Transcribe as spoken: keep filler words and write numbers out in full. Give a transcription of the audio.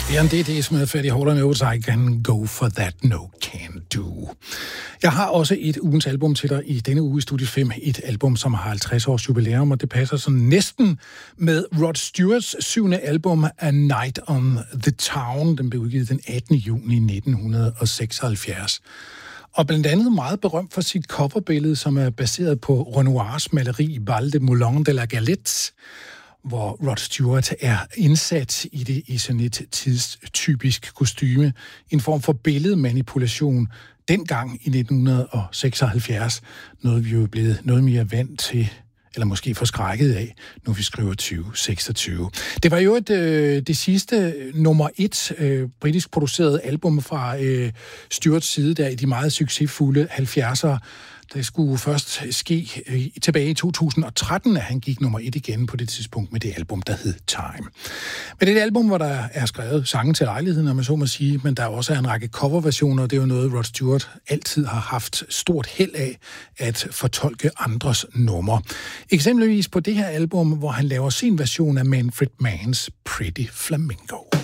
Ja, det er det, som er færdig Hall and Oates, I Can Go For That No Can Do. Jeg har også et ugens album til dig i denne uge i Studie fem. Et album, som har halvtreds års jubilæum, og det passer sådan næsten med Rod Stewarts syvende album, A Night on the Town. Den blev udgivet den attende juni nitten seksoghalvfjerds. Og blandt andet meget berømt for sit coverbillede, som er baseret på Renoirs maleri Bal de Moulin de la Galette, hvor Rod Stewart er indsat i det i sådan et tidstypisk kostyme, en form for billedmanipulation, dengang i nitten seksoghalvfjerds, noget vi jo er blevet noget mere vant til, eller måske forskrækket af, når vi skriver tyve seksogtyve. Det var jo et, øh, det sidste nummer et øh, britisk produceret album fra øh, Stewarts side, der i de meget succesfulde halvfjerdsere. Det skulle først ske øh, tilbage i to tusind og tretten, at han gik nummer et igen på det tidspunkt med det album, der hed Time. Men det er et album, hvor der er skrevet sange til lejligheden, når man så må sige, men der også er en række coverversioner, og det er jo noget, Rod Stewart altid har haft stort held af at fortolke andres numre. Eksempelvis på det her album, hvor han laver sin version af Manfred Manns Pretty Flamingo.